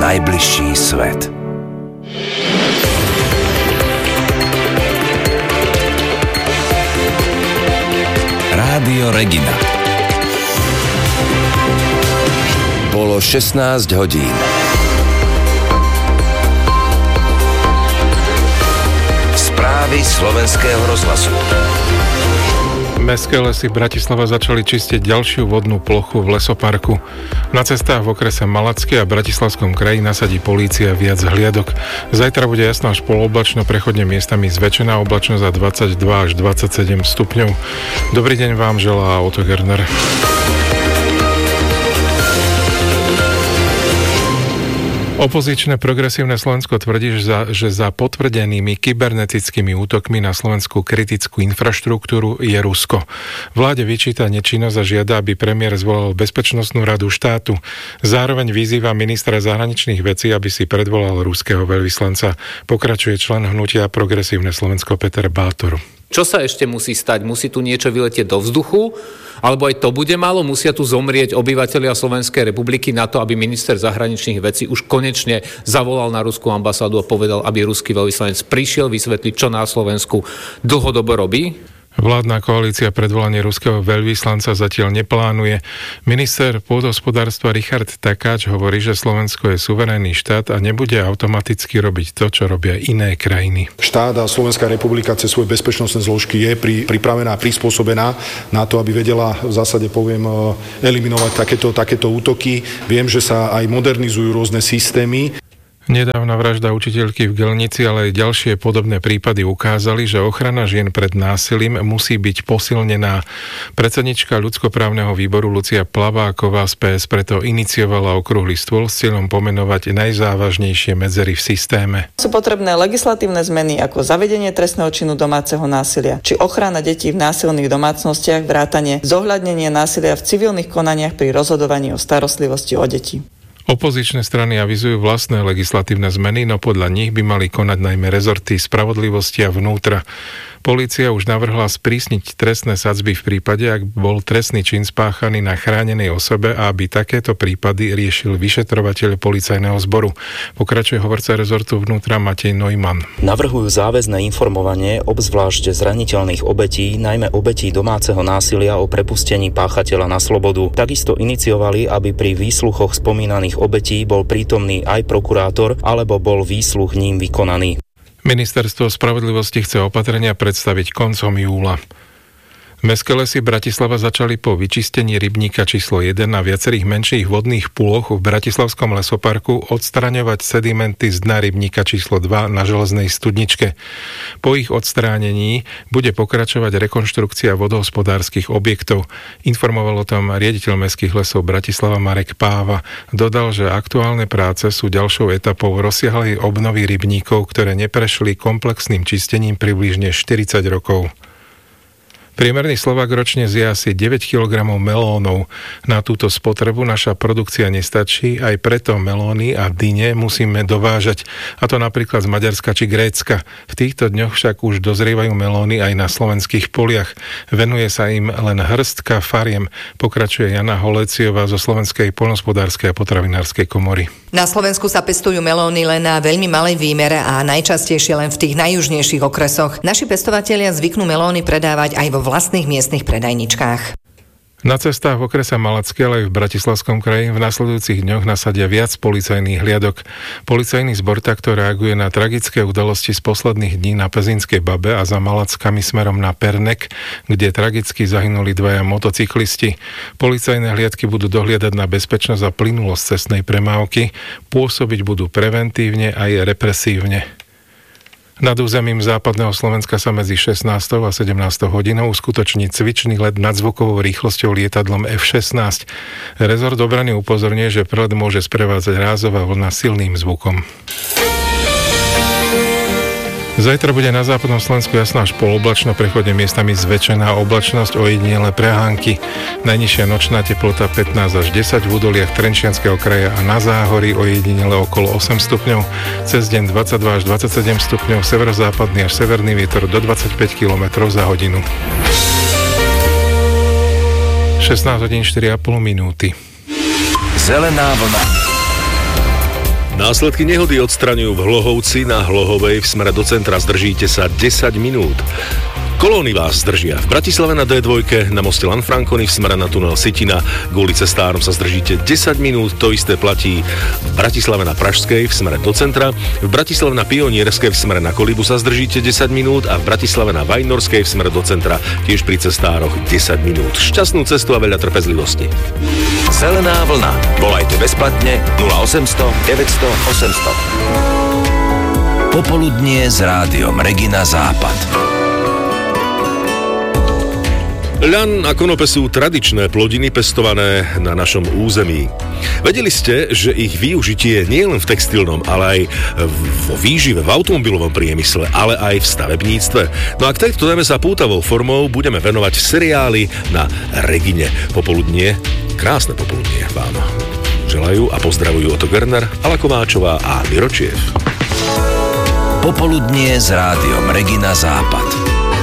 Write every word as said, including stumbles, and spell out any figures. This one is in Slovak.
najbližší svet. Rádio Regina. Bolo šestnásť hodín. Správy slovenského rozhlasu. Mestské lesy Bratislava začali čistiť ďalšiu vodnú plochu v lesoparku. Na cestách v okrese Malacké a Bratislavskom kraji nasadí polícia viac hliadok. Zajtra bude jasno až polooblačno, prechodne miestami zväčšená oblačnosť za dvadsaťdva až dvadsaťsedem stupňov. Dobrý deň vám želá Otto Gerner. Opozičné Progresívne Slovensko tvrdí, že za, že za potvrdenými kybernetickými útokmi na slovenskú kritickú infraštruktúru je Rusko. Vláde vyčíta nečinnosť a žiada, aby premiér zvolal Bezpečnostnú radu štátu. Zároveň vyzýva ministra zahraničných vecí, aby si predvolal ruského veľvyslanca. Pokračuje člen hnutia Progresívne Slovensko Peter Bátor. Čo sa ešte musí stať? Musí tu niečo vyletieť do vzduchu? Alebo aj to bude málo? Musia tu zomrieť obyvatelia Slovenskej republiky na to, aby minister zahraničných vecí už konečne zavolal na ruskú ambasádu a povedal, aby ruský veľvyslanec prišiel vysvetliť, čo na Slovensku dlhodobo robí? Vládna koalícia predvolanie ruského veľvyslanca zatiaľ neplánuje. Minister pôdohospodárstva Richard Takáč hovorí, že Slovensko je suverénny štát a nebude automaticky robiť to, čo robia iné krajiny. Štát a Slovenská republika cez svoje bezpečnostné zložky je pri, pripravená, prispôsobená na to, aby vedela, v zásade poviem, eliminovať takéto, takéto útoky. Viem, že sa aj modernizujú rôzne systémy. Nedávna vražda učiteľky v Gelnici, ale aj ďalšie podobné prípady ukázali, že ochrana žien pred násilím musí byť posilnená. Predsednička ľudskoprávneho výboru Lucia Plaváková z pé es preto iniciovala okrúhly stôl s cieľom pomenovať najzávažnejšie medzery v systéme. Sú potrebné legislatívne zmeny ako zavedenie trestného činu domáceho násilia, či ochrana detí v násilných domácnostiach, vrátane zohľadnenie násilia v civilných konaniach pri rozhodovaní o starostlivosti o deti. Opozičné strany avizujú vlastné legislatívne zmeny, no podľa nich by mali konať najmä rezorty spravodlivosti a vnútra. Polícia už navrhla sprísniť trestné sadzby v prípade, ak bol trestný čin spáchaný na chránenej osobe a aby takéto prípady riešil vyšetrovateľ policajného zboru. Pokračuje hovorca rezortu vnútra Matej Neumann. Navrhujú záväzné informovanie obzvlášť zraniteľných obetí, najmä obetí domáceho násilia o prepustení páchateľa na slobodu. Takisto iniciovali, aby pri výsluchoch spomínaných obetí bol prítomný aj prokurátor alebo bol výsluch ním vykonaný. Ministerstvo spravodlivosti chce opatrenia predstaviť koncom júla. Mestské lesy Bratislava začali po vyčistení rybníka číslo jeden na viacerých menších vodných púloch v Bratislavskom lesoparku odstraňovať sedimenty z dna rybníka číslo dva na železnej studničke. Po ich odstránení bude pokračovať rekonštrukcia vodohospodárskych objektov. Informoval o tom riaditeľ Mestských lesov Bratislava Marek Páva. Dodal, že aktuálne práce sú ďalšou etapou rozsiahlej obnovy rybníkov, ktoré neprešli komplexným čistením približne štyridsať rokov. Priemerný Slovák ročne zje asi deväť kilogramov melónov. Na túto spotrebu naša produkcia nestačí, aj preto melóny a dyne musíme dovážať, a to napríklad z Maďarska či Grécka. V týchto dňoch však už dozrievajú melóny aj na slovenských poliach. Venuje sa im len hrstka fariem, pokračuje Jana Holeciová zo Slovenskej poľnohospodárskej a potravinárskej komory. Na Slovensku sa pestujú melóny len na veľmi malej výmere a najčastejšie len v tých najjužnejších okresoch. Naši pestovatelia zvyknú melóny predávať aj vo vlastných miestnych predajničkách. Na cestách v okrese Malacké, ale aj v Bratislavskom kraji v nasledujúcich dňoch nasadia viac policajných hliadok. Policajný zbor takto reaguje na tragické udalosti z posledných dní na Pezínskej Babe a za Malackami smerom na Pernek, kde tragicky zahynuli dvaja motocyklisti. Policajné hliadky budú dohliadať na bezpečnosť a plynulosť cestnej premávky, pôsobiť budú preventívne aj represívne. Nad územím západného Slovenska sa medzi šestnástou a sedemnástou hodinou uskutoční cvičný let nadzvukovou rýchlosťou lietadlom ef šestnásť. Rezort obrany upozorňuje, že prelet môže sprevádzať rázová vlna silným zvukom. Zajtra bude na západnom Slovensku jasná až poloblačno, prechodne miestami zväčšená oblačnosť, ojedinele prehánky. Najnižšia nočná teplota pätnásť až desať v údoliach Trenčianskeho kraja a na Záhorí, ojedinele okolo osem stupňov. Cez deň dvadsaťdva až dvadsaťsedem stupňov, severozápadný až severný vietor do dvadsaťpäť kilometrov za hodinu. šestnásť hodín štyri a pol minúty. Zelená vlna. Následky nehody odstraňujú v Hlohovci na Hlohovej v smere do centra. Zdržíte sa desať minút. Kolóny vás zdržia. V Bratislave na dé dva na moste Lanfranconi v smere na tunel Sitina k ulice Stárom sa zdržíte desať minút. To isté platí v Bratislave na Pražskej v smere do centra. V Bratislave na Pionierskej v smere na Kolibu sa zdržíte desať minút a v Bratislave na Vajnorskej v smere do centra tiež pri cestároch desať minút. Šťastnú cestu a veľa trpezlivosti. Zelená vlna. Volajte bezplatne nula osemsto deväťsto osemsto. Popoludnie s rádiom Regina Západ. Ľan a konope sú tradičné plodiny pestované na našom území. Vedeli ste, že ich využitie nie len v textilnom, ale aj vo výžive, v automobilovom priemysle, ale aj v stavebníctve? No a k tejto téme sa pútavou formou budeme venovať v seriáli na Regine. Popoludnie, krásne popoludnie vám želajú a pozdravujú Oto Gerner, Ala Kováčová a Miro Čiev. Popoludnie s rádiom Regina Západ.